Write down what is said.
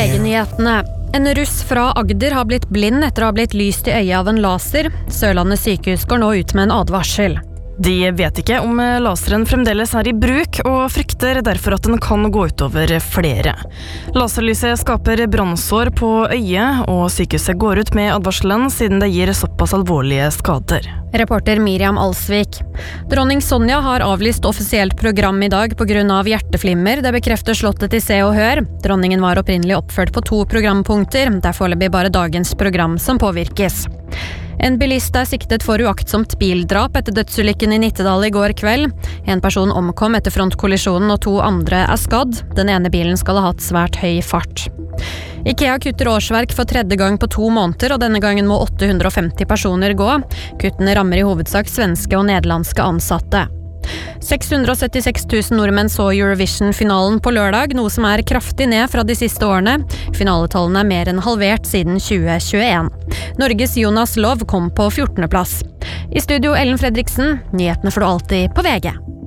VG-nyhetene. En russ fra Agder har blitt blind etter å ha blitt lyst i øyet av en laser. Sørlandet sykehus går nå ut med en advarsel. De vet ikke om laseren fremdeles i bruk, og frykter derfor at den kan gå utover flere. Laserlyset skaper brannsår på øyet, og sykehuset går ut med advarselen siden det gir såpass alvorlige skader. Reporter Miriam Alsvik. Dronning Sonja har avlyst offisielt program i dag på grunn av hjerteflimmer. Det bekrefter slottet til Se og Hør. Dronningen var opprinnelig oppført på 2 programpunkter. Det er foreløpig bare dagens program som påvirkes. En bilist er siktet for uaktsomt bildrap etter dødsulykken i Nittedal i går kveld. En person omkom etter frontkollisjonen, og 2 andre er skadd. Den ene bilen skal ha hatt svært høy fart. IKEA kutter årsverk for 3. gang på 2 måneder, og denne gangen må 850 personer gå. Kuttene rammer i hovedsak svenske og nederlandske ansatte. 676 000 nordmenn så Eurovision-finalen på lørdag, noe som er kraftig ned fra de siste årene. Finaletallene er mer enn halvert siden 2021. Norges Jonas Lov kom på 14. plass. I studio Ellen Fredriksen, nyhetene får du alltid på VG.